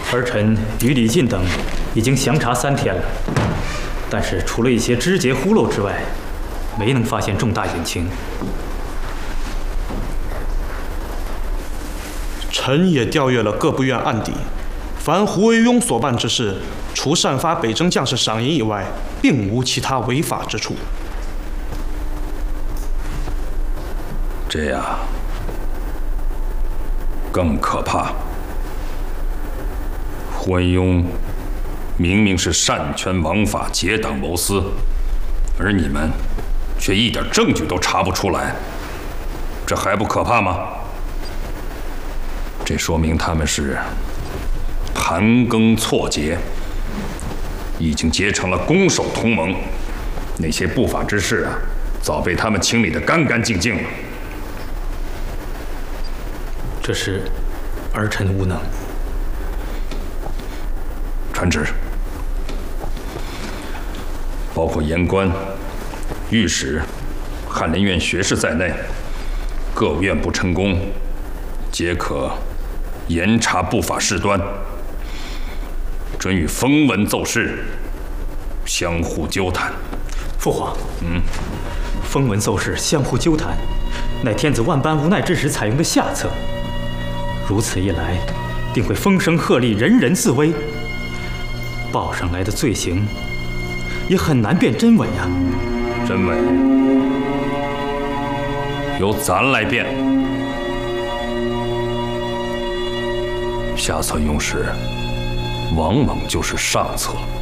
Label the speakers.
Speaker 1: 儿臣与李进等已经详查3天了，但是除了一些枝节糊漏之外，没能发现重大隐情。
Speaker 2: 臣也调阅了各部院案底，凡胡惟庸所办之事，除擅发北征将士赏银以外，并无其他违法之处。
Speaker 3: 这样更可怕。胡惟庸明明是擅权枉法、结党谋私，而你们却一点证据都查不出来，这还不可怕吗？这说明他们是盘庚错节，已经结成了攻守同盟。那些不法之事啊，早被他们清理得干干净净了。
Speaker 1: 这是儿臣无能。
Speaker 3: 传旨，包括言官、御史、翰林院学士在内，各院部陈功，皆可严查不法事端，准予封文奏事，相互纠弹。
Speaker 1: 父皇，封文奏事，相互纠弹，乃天子万般无奈之时采用的下策。如此一来，定会风声鹤唳，人人自危。报上来的罪行，也很难辨真伪呀。
Speaker 3: 真伪由咱来辨。下策用事，往往就是上策。